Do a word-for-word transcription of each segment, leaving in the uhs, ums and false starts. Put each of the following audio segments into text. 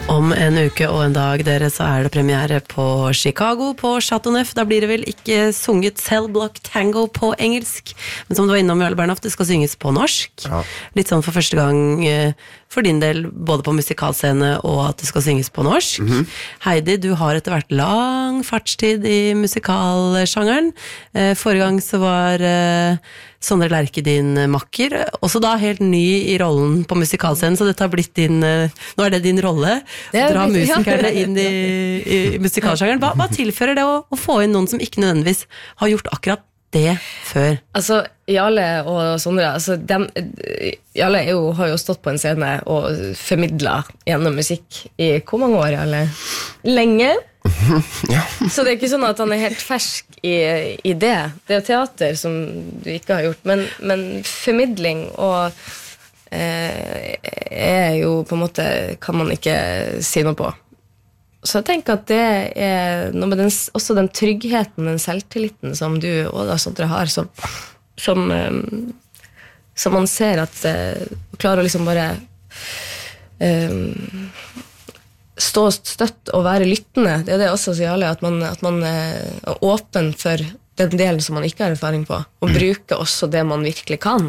Om en uke og en dag, dere, så er det premiere på Chicago, på Chateau Neuf. Da blir det vel ikke sunget Cell Block Tango på engelsk, men som du var innom, Jarle Bernhoft, det skal synges på norsk. Ja. Litt sånn for første gang for din del, både på musikalscene og at det skal synges på norsk. Mm-hmm. Heidi, du har etter hvert lang fartstid i musikalsjangeren. Forrige gang så var Sondre Lerche din makker, også da helt ny i rollen på musikalscenen, så dette har blitt din, nå er det din rolle, dra musikerne inn i, i musikalsjangeren. Hva, hva tilfører det å, å få inn noen som ikke nødvendigvis har gjort akkurat det før? Altså, Jarle og Sondre, altså, dem, Jarle er jo, har jo stått på en scene og formidlet gjennom musikk i hvor mange år, Jarle? Lenge. Ja. Så det er ikke sånn at han er helt fersk i, i det. Det er jo teater som du ikke har gjort, men, men formidling og eh, er jo på en måte, kan man ikke si noe på. Så jeg tenker at det er noe med den, også den tryggheten, den selvtilliten som du og da Sondre har, som, som, som man ser at uh, klarer å liksom bare uh, stå støtt og være lyttende. Det er det også, sier alle, at man, at man er åpen for den delen som man ikke har erfaring på, og bruker også det man virkelig kan.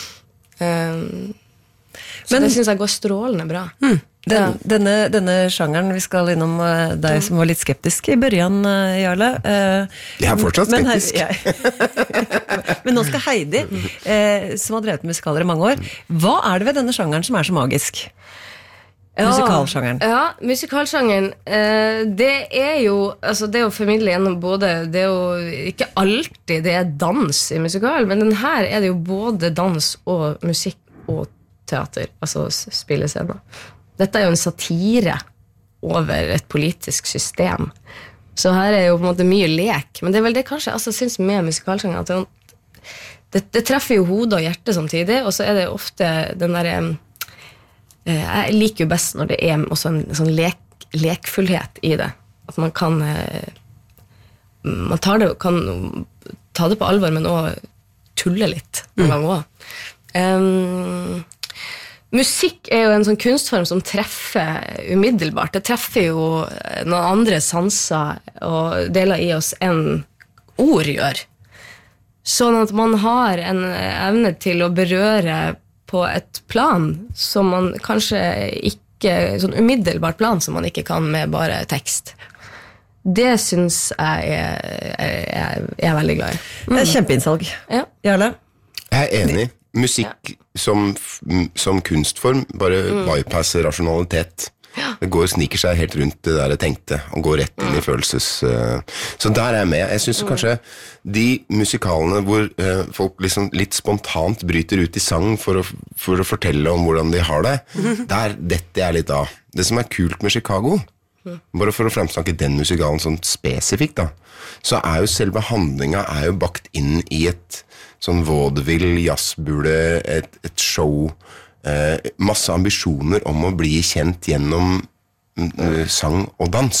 Uh, så Men, det synes jeg går strålende bra. Hmm. Den, ja. denne, denne sjangeren, vi skal innom uh, deg som var litt skeptisk i børjan, uh, Jarle. Uh, jeg er fortsatt skeptisk. Men, her, men nå skal Heidi, uh, som har drevet musikaler i mange år, hva er det ved denne sjangeren som er så magisk? Ja, musikalsjangeren. Ja, musikalsjangeren, uh, det er jo, altså det å formidle gjennom både, det er jo ikke alltid det er dans i musikal, men den her er det jo både dans og musikk og teater, altså spillescener. Dette er jo en satire over et politisk system. Så her er jo på en måte mye lek. Men det er vel det kanskje jeg altså, synes med musikalsjanger, at det, det, det treffer jo hodet og hjertet samtidig, og så er det ofte den der eh, jeg liker jo best når det er også en sånn lek, lekfullhet i det. At man kan eh, man tar det, kan ta det på alvor, men også tulle litt en gang også. Um, Musikk er jo en sånn kunstform som treffer umiddelbart. Det treffer jo noen andre sanser og deler i oss enn ord gjør. Sånn at man har en evne til å berøre på et plan som man kanskje ikke, sånn umiddelbart plan som man ikke kan med bare tekst. Det synes jeg er, er, er, er veldig glad i. Mm. Det er kjempeinnsalg. Ja. Jarle? Jeg er enig. Musikk ja. som, som kunstform bare mm. bypasser rasjonalitet. Ja. Det går og sniker seg helt rundt det der jeg tenkte, og går rett inn mm. i følelses... Uh, så der er jeg med. Jeg synes mm. kanskje de musikalene hvor uh, folk liksom litt spontant bryter ut i sang for å, for å fortelle om hvordan de har det, mm. der detter jeg litt av. Det som er kult med Chicago, mm. bare for å fremsnakke den musikalen sånn spesifikt da, så er jo selve handlinga er jo bakt inn i et sånn vaudeville, jazzbule, et, et show, eh, masse ambisjoner om å bli kjent gjennom uh, sang og dans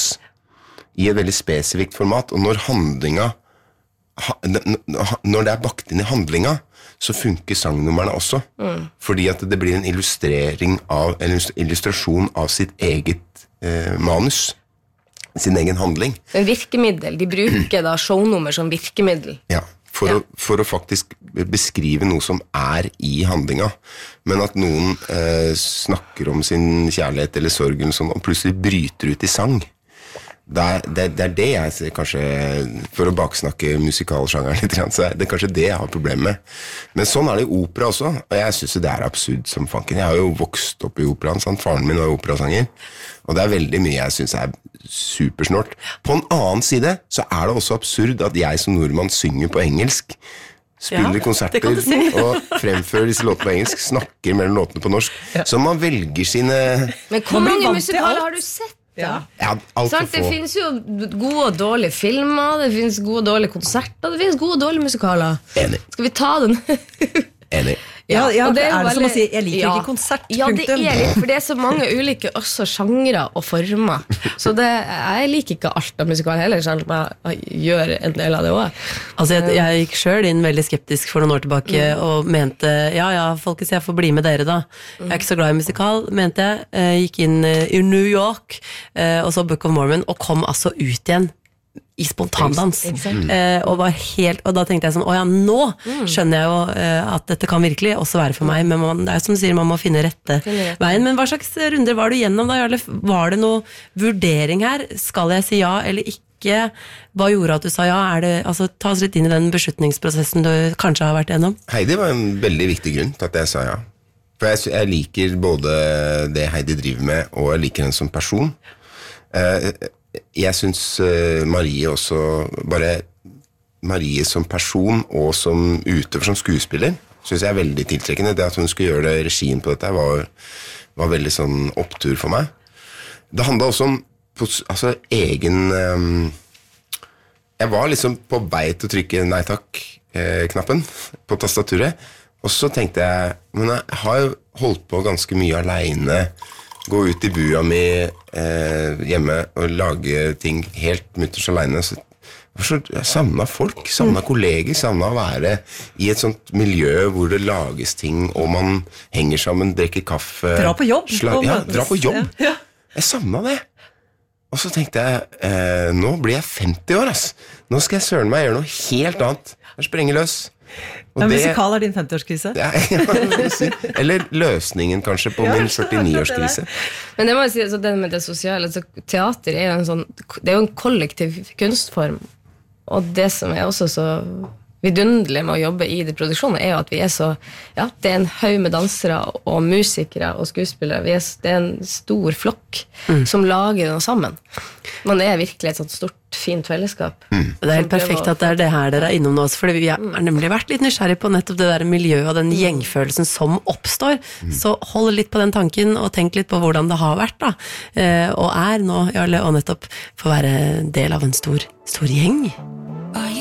i et veldig spesifikt format, og når handlinga ha, når det er bakt inn i handlinga, så funker sangnummerne også, mm. fordi at det blir en illustrering av, en illustrasjon av sitt eget eh, manus, sin egen handling. En virkemiddel, de bruker da shownummer som virkemiddel. Ja. For, ja. å, for å faktisk beskrive noe som er i handlinga, men at noen eh, snakker om sin kjærlighet eller sorg eller sånn, og plutselig bryter ut i sang. Det er det, det, er det jeg ser kanskje, for å baksnakke musikalsjangeren litt, så er det kanskje det jeg har problemer med. Men sånn er det i opera også, og jeg synes det er absurd som fanken. Jeg har jo vokst opp i operaen, sant? Faren min var operasanger, og det er veldig mye jeg synes er supersnort. På en annen side så er det også absurd at jeg som nordmann synger på engelsk, spiller ja, konserter si. Og fremfører disse låtene på engelsk, snakker mellom låtene på norsk, ja. Så man velger sine... Men hvor mange musikaler har du sett? Ja. Ja, alt for få. Det finnes jo gode og dårlige filmer, det finnes gode og dårlige konserter, det finnes gode og dårlige musikaler. Enig. Skal vi ta den? Enig. Ja, ja, og er det veldig, som å si, jeg liker ikke konsert, ja, det punktum. er litt, for det er så mange ulike også sjangre og former. Så det, jeg liker ikke alt av musikal heller, selv om jeg gjør en del av det også. Altså, jeg, jeg gikk selv inn veldig skeptisk for noen år tilbake, mm. og mente, ja, ja, folkens, jeg får bli med dere da. Jeg er ikke så glad i musikal, mente jeg. jeg gikk inn i New York, og så Book of Mormon, og kom altså ut igjen i spontandans. Mm. Eh, og, var helt, og da tenkte jeg sånn, å ja, nå mm. skjønner jeg jo eh, at dette kan virkelig også være for meg, men man, det er som du sier, man må finne rette veien. Men hva slags runder var du gjennom da, Jarle? Var det noe vurdering her? Skal jeg si ja eller ikke? Hva gjorde at du sa ja? Er det, altså, ta oss litt inn i den beslutningsprosessen du kanskje har vært gjennom. Heidi var en veldig viktig grunn til at jeg sa ja. For jeg, jeg liker både det Heidi driver med, og jeg liker henne som person. Eh, jeg synes uh, Marie også, bare Marie som person og som utøver som skuespiller, synes jeg er veldig tiltrekkende. Det at hun skulle gjøre det, regien på dette var, var veldig sånn opptur for meg. Det handlet også om altså, egen um, jeg var liksom på vei til å trykke nei takk-knappen på tastaturet, og så tenkte jeg, men jeg har jo holdt på ganske mye alene, gå ut i bua mi eh, hjemme og lage ting helt mutters alene. Så, så jeg savnet folk, savnet kolleger, savnet å være i et sånt miljø hvor det lages ting, og man henger sammen, drikker kaffe. Dra på jobb. Slag, ja, dra på jobb. Ja. Ja. Jeg savnet det. Og så tenkte jeg, eh, nå blir jeg femti år, ass. Nå skal jeg søren meg gjøre noe helt annet. Jeg sprenger løs. Ja, musikal er din femti-årskrise? Ja, eller løsningen kanskje på ja, min førtini-årskrise. Men det må jeg si, altså, det med det sosiale, altså, teater er jo en sånn, det er jo en kollektiv kunstform, og det som er også så vidunderlig med å jobbe i de produksjonene er jo at vi er så, ja, det er en haug med dansere og musikere og skuespillere, vi er, det er en stor flokk mm. som lager noe sammen. Man er virkelig et sånt stort, fint fellesskap. Mm. Det er helt perfekt at det er det her dere er innom nå også, fordi vi har nemlig vært litt nysgjerrig på nettopp det der miljøet og den gjengfølelsen som oppstår, mm. så hold litt på den tanken og tenk litt på hvordan det har vært da, eh, og er nå, Jarle, og nettopp få være del av en stor, stor gjeng.